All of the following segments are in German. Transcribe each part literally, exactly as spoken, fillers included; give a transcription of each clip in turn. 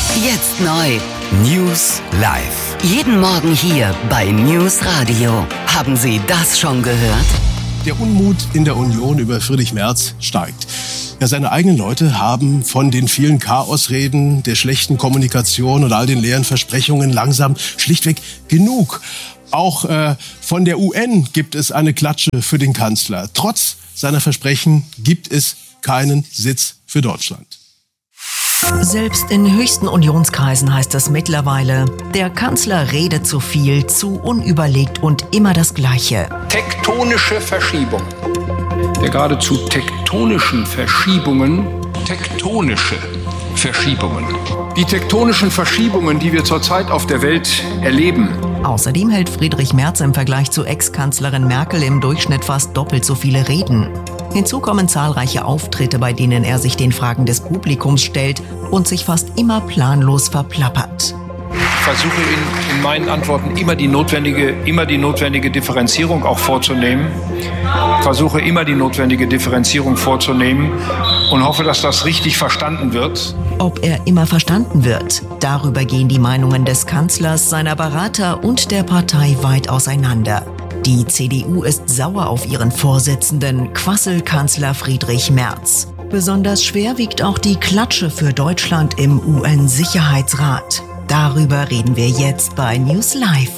Jetzt neu. News live. Jeden Morgen hier bei News Radio. Haben Sie das schon gehört? Der Unmut in der Union über Friedrich Merz steigt. Ja, seine eigenen Leute haben von den vielen Chaosreden, der schlechten Kommunikation und all den leeren Versprechungen langsam schlichtweg genug. Auch äh, von der U N gibt es eine Klatsche für den Kanzler. Trotz seiner Versprechen gibt es keinen Sitz für Deutschland. Selbst in höchsten Unionskreisen heißt es mittlerweile, der Kanzler redet zu viel, zu unüberlegt und immer das Gleiche. Tektonische Verschiebungen. Der geradezu tektonischen Verschiebungen, tektonische Verschiebungen. Die tektonischen Verschiebungen, die wir zurzeit auf der Welt erleben. Außerdem hält Friedrich Merz im Vergleich zu Ex-Kanzlerin Merkel im Durchschnitt fast doppelt so viele Reden. Hinzu kommen zahlreiche Auftritte, bei denen er sich den Fragen des Publikums stellt und sich fast immer planlos verplappert. Ich versuche in, in meinen Antworten immer die notwendige, immer die notwendige Differenzierung auch vorzunehmen. Ich versuche immer die notwendige Differenzierung vorzunehmen und hoffe, dass das richtig verstanden wird. Ob er immer verstanden wird, darüber gehen die Meinungen des Kanzlers, seiner Berater und der Partei weit auseinander. Die C D U ist sauer auf ihren Vorsitzenden, Quasselkanzler Friedrich Merz. Besonders schwer wiegt auch die Klatsche für Deutschland im U N-Sicherheitsrat. Darüber reden wir jetzt bei News Live.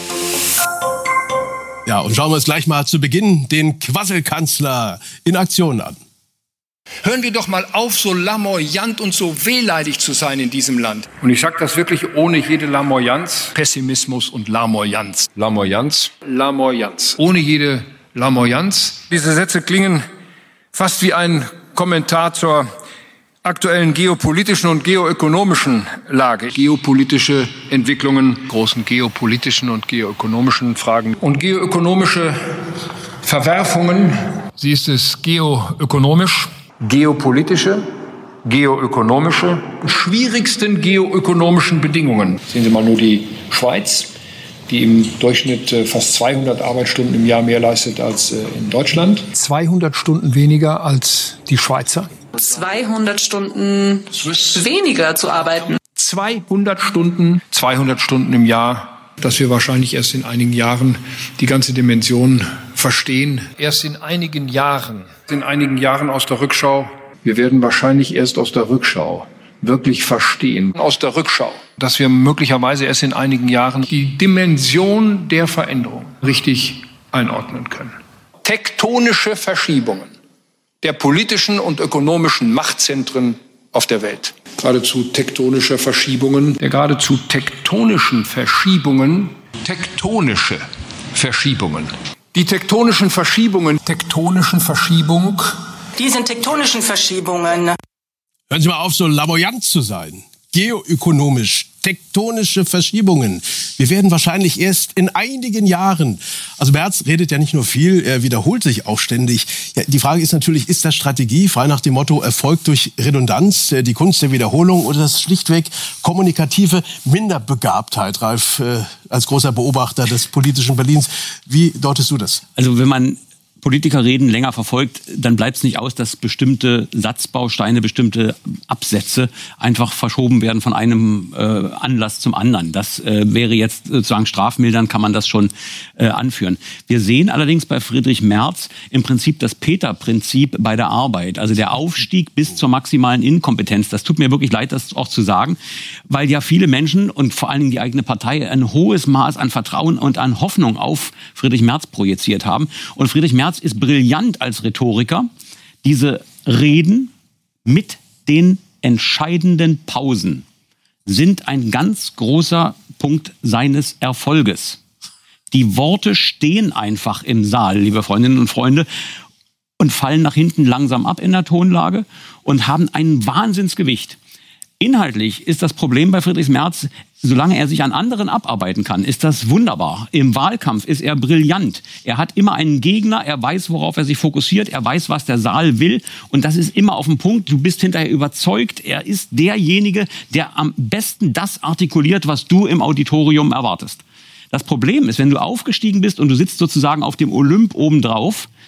Ja, und schauen wir uns gleich mal zu Beginn den Quasselkanzler in Aktion an. Hören wir doch mal auf, so lamoyant und so wehleidig zu sein in diesem Land. Und ich sage das wirklich ohne jede Lamoyanz. Pessimismus und Lamoyanz. Lamoyanz. Lamoyanz. Ohne jede Lamoyanz. Diese Sätze klingen fast wie ein Kommentar zur aktuellen geopolitischen und geoökonomischen Lage. Geopolitische Entwicklungen, großen geopolitischen und geoökonomischen Fragen und geoökonomische Verwerfungen. Sie ist es geoökonomisch, geopolitische, geoökonomische, schwierigsten geoökonomischen Bedingungen. Sehen Sie mal nur die Schweiz, die im Durchschnitt fast zweihundert Arbeitsstunden im Jahr mehr leistet als in Deutschland. zweihundert Stunden weniger als die Schweizer. zweihundert Stunden weniger zu arbeiten. zweihundert Stunden, zweihundert Stunden im Jahr, dass wir wahrscheinlich erst in einigen Jahren die ganze Dimension verstehen. Erst in einigen Jahren, in einigen Jahren aus der Rückschau. Wir werden wahrscheinlich erst aus der Rückschau wirklich verstehen. Aus der Rückschau, dass wir möglicherweise erst in einigen Jahren die Dimension der Veränderung richtig einordnen können. Tektonische Verschiebungen der politischen und ökonomischen Machtzentren auf der Welt. Geradezu tektonische Verschiebungen, der geradezu tektonischen Verschiebungen, tektonische Verschiebungen. Die tektonischen Verschiebungen, tektonischen Verschiebung. Diese tektonischen Verschiebungen. Hören Sie mal auf, so lamoyant zu sein. Geoökonomisch, tektonische Verschiebungen. Wir werden wahrscheinlich erst in einigen Jahren, also Merz redet ja nicht nur viel, er wiederholt sich auch ständig. Ja, die Frage ist natürlich, ist das Strategie, frei nach dem Motto Erfolg durch Redundanz, die Kunst der Wiederholung oder das schlichtweg kommunikative Minderbegabtheit, Ralf, äh, als großer Beobachter des politischen Berlins. Wie deutest du das? Also wenn man Politiker reden länger verfolgt, dann bleibt es nicht aus, dass bestimmte Satzbausteine, bestimmte Absätze einfach verschoben werden von einem äh, Anlass zum anderen. Das äh, wäre jetzt sozusagen strafmildern, kann man das schon äh, anführen. Wir sehen allerdings bei Friedrich Merz im Prinzip das Peter-Prinzip bei der Arbeit, also der Aufstieg bis zur maximalen Inkompetenz. Das tut mir wirklich leid, das auch zu sagen, weil ja viele Menschen und vor allen Dingen die eigene Partei ein hohes Maß an Vertrauen und an Hoffnung auf Friedrich Merz projiziert haben. Und Friedrich Merz ist brillant als Rhetoriker, diese Reden mit den entscheidenden Pausen sind ein ganz großer Punkt seines Erfolges. Die Worte stehen einfach im Saal, liebe Freundinnen und Freunde, und fallen nach hinten langsam ab in der Tonlage und haben ein Wahnsinnsgewicht. Inhaltlich ist das Problem bei Friedrich Merz, solange er sich an anderen abarbeiten kann, ist das wunderbar. Im Wahlkampf ist er brillant. Er hat immer einen Gegner, er weiß, worauf er sich fokussiert, er weiß, was der Saal will und das ist immer auf dem Punkt. Du bist hinterher überzeugt, er ist derjenige, der am besten das artikuliert, was du im Auditorium erwartest. Das Problem ist, wenn du aufgestiegen bist und du sitzt sozusagen auf dem Olymp obendrauf,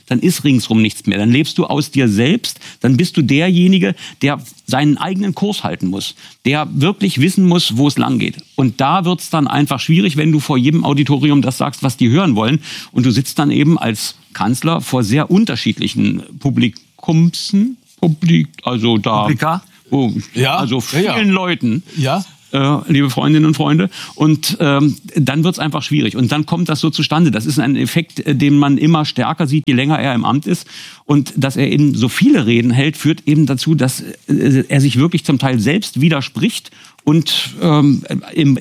dann ist ringsrum nichts mehr. Dann lebst du aus dir selbst, dann bist du derjenige, der seinen eigenen Kurs halten muss, der wirklich wissen muss, wo es lang geht. Und da wird's dann einfach schwierig, wenn du vor jedem Auditorium das sagst, was die hören wollen. Und du sitzt dann eben als Kanzler vor sehr unterschiedlichen Publikumsen, Publik, also da, Publika? wo, Ja, also vielen ja, ja. Leuten. Ja. Äh, liebe Freundinnen und Freunde. Und ähm, dann wird's einfach schwierig. Und dann kommt das so zustande. Das ist ein Effekt, äh, den man immer stärker sieht, je länger er im Amt ist. Und dass er eben so viele Reden hält, führt eben dazu, dass äh, er sich wirklich zum Teil selbst widerspricht und ähm, im